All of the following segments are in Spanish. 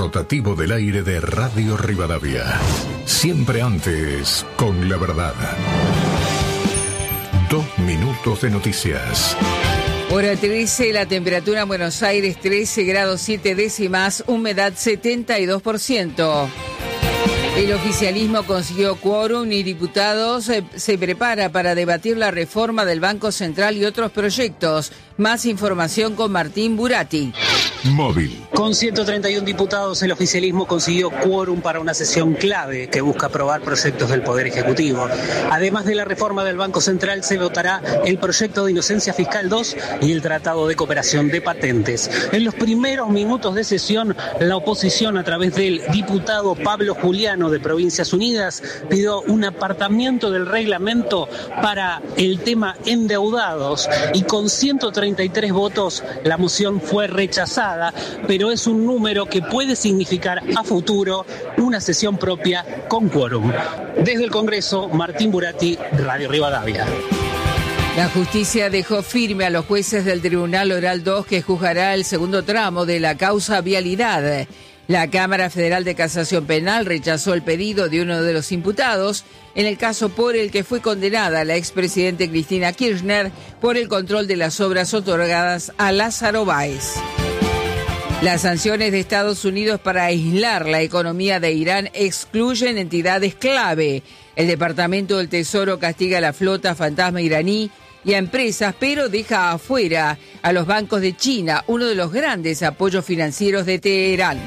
rotativo del aire de Radio Rivadavia. Siempre antes, con la verdad. 2 minutos de noticias. Hora 13, la temperatura en Buenos Aires 13 grados 7 décimas, humedad 72%. El oficialismo consiguió quórum y diputados se prepara para debatir la reforma del Banco Central y otros proyectos. Más información con Martín Burati. Móvil. Con 131 diputados, el oficialismo consiguió quórum para una sesión clave que busca aprobar proyectos del Poder Ejecutivo. Además de la reforma del Banco Central, se votará el proyecto de Inocencia Fiscal 2 y el Tratado de Cooperación de Patentes. En los primeros minutos de sesión, la oposición, a través del diputado Pablo Juliano de Provincias Unidas, pidió un apartamiento del reglamento para el tema endeudados y con 133 votos la moción fue rechazada, pero es un número que puede significar a futuro una sesión propia con quórum. Desde el Congreso, Martín Burati, Radio Rivadavia. La justicia dejó firme a los jueces del Tribunal Oral 2 que juzgará el segundo tramo de la causa Vialidad. La Cámara Federal de Casación Penal rechazó el pedido de uno de los imputados en el caso por el que fue condenada la expresidente Cristina Kirchner por el control de las obras otorgadas a Lázaro Báez. Las sanciones de Estados Unidos para aislar la economía de Irán excluyen entidades clave. El Departamento del Tesoro castiga a la flota fantasma iraní y a empresas, pero deja afuera a los bancos de China, uno de los grandes apoyos financieros de Teherán.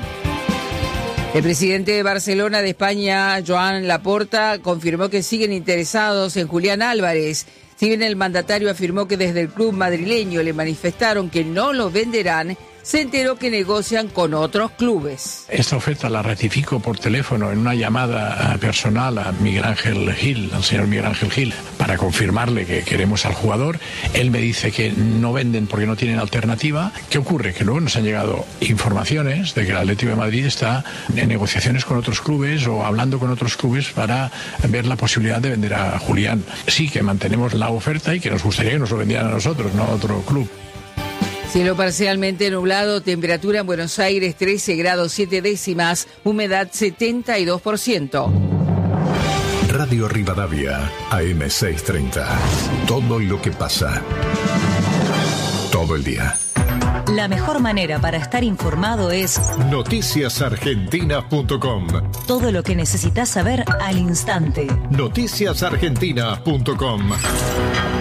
El presidente de Barcelona de España, Joan Laporta, confirmó que siguen interesados en Julián Álvarez. Si bien el mandatario afirmó que desde el club madrileño le manifestaron que no lo venderán, se enteró que negocian con otros clubes. Esta oferta la ratifico por teléfono en una llamada personal a Miguel Ángel Gil, al señor Miguel Ángel Gil, para confirmarle que queremos al jugador. Él me dice que no venden porque no tienen alternativa. ¿Qué ocurre? Que luego nos han llegado informaciones de que el Atlético de Madrid está en negociaciones con otros clubes o hablando con otros clubes para ver la posibilidad de vender a Julián. Sí que mantenemos la oferta y que nos gustaría que nos lo vendieran a nosotros, no a otro club. Cielo parcialmente nublado, temperatura en Buenos Aires 13 grados 7 décimas, humedad 72%. Radio Rivadavia, AM 630. Todo lo que pasa. Todo el día. La mejor manera para estar informado es noticiasargentina.com. Todo lo que necesitas saber al instante. Noticiasargentina.com.